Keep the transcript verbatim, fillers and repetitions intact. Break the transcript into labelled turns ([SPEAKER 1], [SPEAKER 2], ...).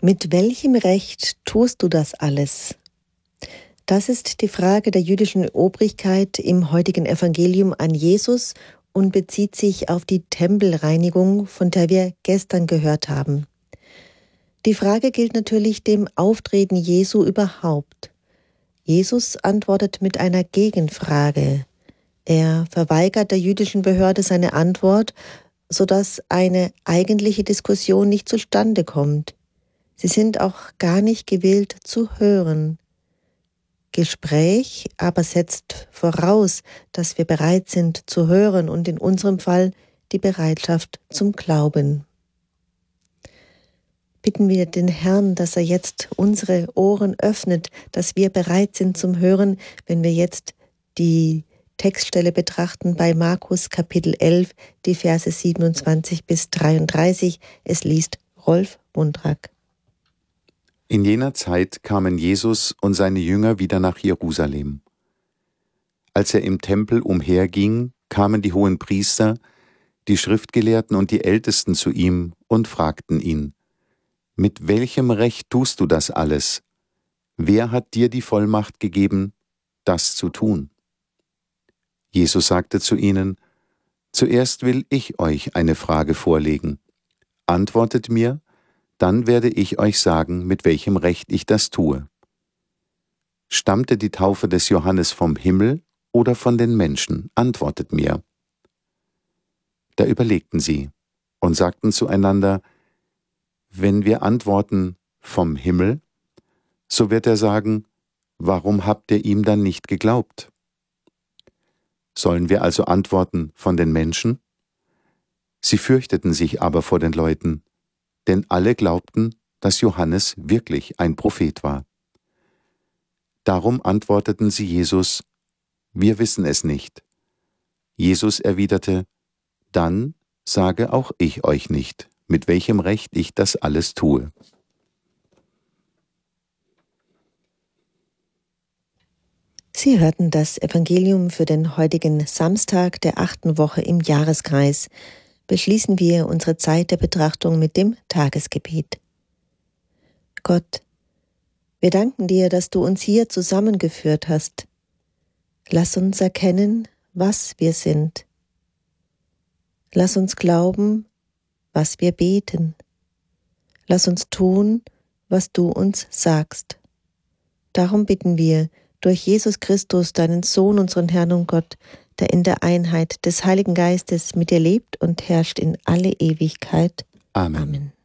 [SPEAKER 1] Mit welchem Recht tust du das alles? Das ist die Frage der jüdischen Obrigkeit im heutigen Evangelium an Jesus und bezieht sich auf die Tempelreinigung, von der wir gestern gehört haben. Die Frage gilt natürlich dem Auftreten Jesu überhaupt. Jesus antwortet mit einer Gegenfrage. Er verweigert der jüdischen Behörde seine Antwort, sodass eine eigentliche Diskussion nicht zustande kommt. Sie sind auch gar nicht gewillt zu hören. Gespräch aber setzt voraus, dass wir bereit sind zu hören und in unserem Fall die Bereitschaft zum Glauben. Bitten wir den Herrn, dass er jetzt unsere Ohren öffnet, dass wir bereit sind zum Hören, wenn wir jetzt die Textstelle betrachten bei Markus Kapitel elf, die Verse siebenundzwanzig bis dreiunddreißig. Es liest Rolf Mundrack.
[SPEAKER 2] In jener Zeit kamen Jesus und seine Jünger wieder nach Jerusalem. Als er im Tempel umherging, kamen die Hohenpriester, die Schriftgelehrten und die Ältesten zu ihm und fragten ihn: Mit welchem Recht tust du das alles? Wer hat dir die Vollmacht gegeben, das zu tun? Jesus sagte zu ihnen: Zuerst will ich euch eine Frage vorlegen. Antwortet mir, dann werde ich euch sagen, mit welchem Recht ich das tue. Stammte die Taufe des Johannes vom Himmel oder von den Menschen? Antwortet mir. Da überlegten sie und sagten zueinander: Wenn wir antworten vom Himmel, so wird er sagen: Warum habt ihr ihm dann nicht geglaubt? Sollen wir also antworten von den Menschen? Sie fürchteten sich aber vor den Leuten, denn alle glaubten, dass Johannes wirklich ein Prophet war. Darum antworteten sie Jesus: Wir wissen es nicht. Jesus erwiderte: Dann sage auch ich euch nicht, mit welchem Recht ich das alles tue.
[SPEAKER 1] Sie hörten das Evangelium für den heutigen Samstag der achten Woche im Jahreskreis. Beschließen wir unsere Zeit der Betrachtung mit dem Tagesgebet. Gott, wir danken dir, dass du uns hier zusammengeführt hast. Lass uns erkennen, was wir sind. Lass uns glauben, was wir beten. Lass uns tun, was du uns sagst. Darum bitten wir durch Jesus Christus, deinen Sohn, unseren Herrn und Gott, der in der Einheit des Heiligen Geistes mit dir lebt und herrscht in alle Ewigkeit.
[SPEAKER 2] Amen.
[SPEAKER 1] Amen.